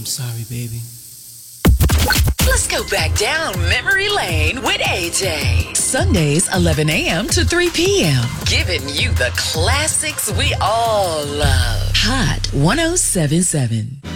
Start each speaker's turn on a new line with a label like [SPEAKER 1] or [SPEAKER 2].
[SPEAKER 1] I'm sorry, baby.
[SPEAKER 2] Let's go back down memory lane with AJ. Sundays, 11 a.m. to 3 p.m. Giving you the classics we all love. Hot 1077.